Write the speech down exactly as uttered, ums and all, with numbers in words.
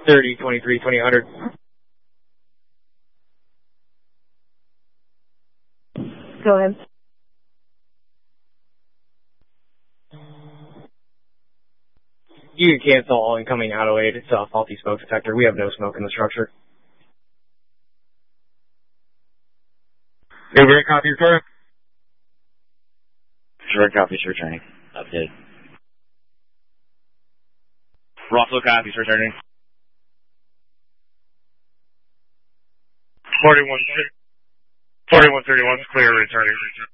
thirty, twenty-three, twenty, one hundred. Go ahead. You can cancel all incoming auto aid. It's a faulty smoke detector. We have no smoke in the structure. Very copy, sir. Sure, copy, sure, turning. Update. Russell, copy, sure, turning. forty-one, forty-one thirty-one, clear, returning.